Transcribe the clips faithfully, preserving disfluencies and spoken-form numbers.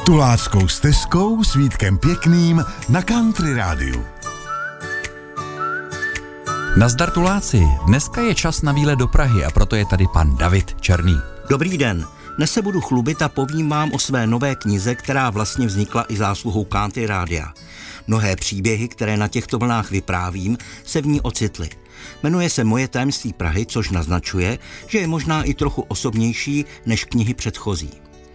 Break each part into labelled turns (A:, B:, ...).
A: Tuláckou stezkou s Vítkem Pěkným na Country rádiu.
B: Nazdar Tuláci, dneska je čas na výlet do Prahy a proto je tady pan David Černý.
C: Dobrý den, dnes se budu chlubit a povím vám o své nové knize, která vlastně vznikla i zásluhou Country rádia. Mnohé příběhy, které na těchto vlnách vyprávím, se v ní ocitly. Jmenuje se Moje tajemství Prahy, což naznačuje, že je možná i trochu osobnější než knihy předchozí.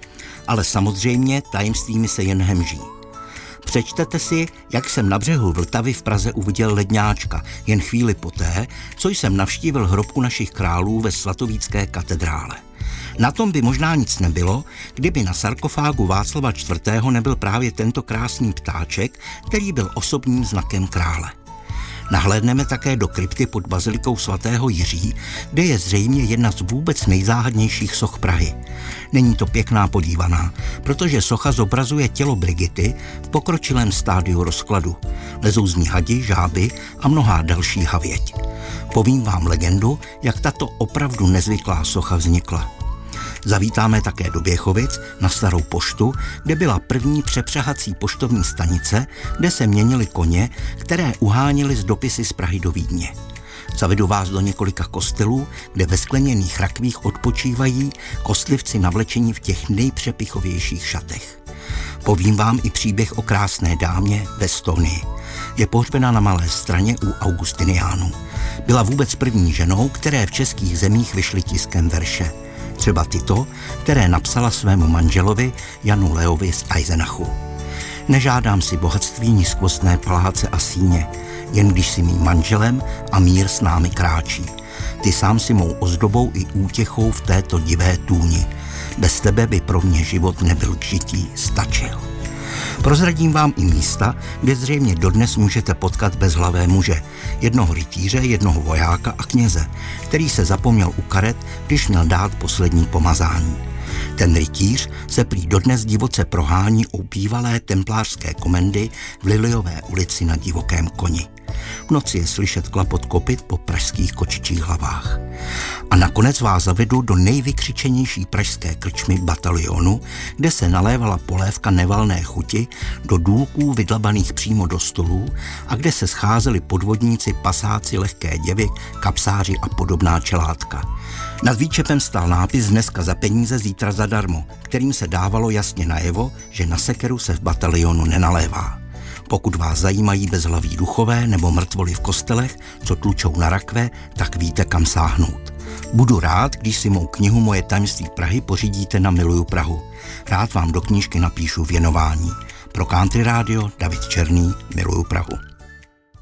C: Ale samozřejmě tajemstvími se jen hemží. Přečtete si, jak jsem na břehu Vltavy v Praze uviděl ledňáčka, jen chvíli poté, co jsem navštívil hrobku našich králů ve svatovícké katedrále. Na tom by možná nic nebylo, kdyby na sarkofágu Václava čtvrtého nebyl právě tento krásný ptáček, který byl osobním znakem krále. Nahlédneme také do krypty pod bazilikou svatého Jiří, kde je zřejmě jedna z vůbec nejzáhadnějších soch Prahy. Není to pěkná podívaná, protože socha zobrazuje tělo Brigity v pokročilém stádiu rozkladu. Lezou z ní hadi, žáby a mnohá další havěť. Povím vám legendu, jak tato opravdu nezvyklá socha vznikla. Zavítáme také do Běchovic na Starou poštu, kde byla první přepřahací poštovní stanice, kde se měnily koně, které uháněly z dopisy z Prahy do Vídně. Zavedu vás do několika kostelů, kde ve skleněných rakvích odpočívají kostlivci navlečení v těch nejpřepichovějších šatech. Povím vám i příběh o krásné dámě ve Stonii. Je pohřbena na Malé Straně u Augustiniánů. Byla vůbec první ženou, které v českých zemích vyšly tiskem verše. Třeba tyto, které napsala svému manželovi Janu Leovi z Eisenachu. Nežádám si bohatství nízkostné paláce a síně, jen když si mým manželem a mír s námi kráčí. Ty sám si mou ozdobou i útěchou v této divé tůni. Bez tebe by pro mě život nebyl k žití stačil. Prozradím vám i místa, kde zřejmě dodnes můžete potkat bezhlavé muže. Jednoho rytíře, jednoho vojáka a kněze, který se zapomněl u karet, když měl dát poslední pomazání. Ten rytíř se prý dodnes divoce prohání u bývalé templářské komendy v Liliové ulici na divokém koni. V noci je slyšet klapot kopyt po pražských kočičích hlavách. A nakonec vás zavedu do nejvykřičenější pražské krčmy Batalionu, kde se nalévala polévka nevalné chuti do důlků vydlabaných přímo do stolů a kde se scházeli podvodníci, pasáci, lehké děvy, kapsáři a podobná čelátka. Nad výčepem stál nápis dneska za peníze, zítra zadarmo, kterým se dávalo jasně najevo, že na sekeru se v Batalionu nenalévá. Pokud vás zajímají bezhlaví duchové nebo mrtvoly v kostelech, co tlučou na rakve, tak víte, kam sáhnout. Budu rád, když si mou knihu Moje tajemství Prahy pořídíte na Miluju Prahu. Rád vám do knížky napíšu věnování. Pro Country rádio David Černý, Miluju Prahu.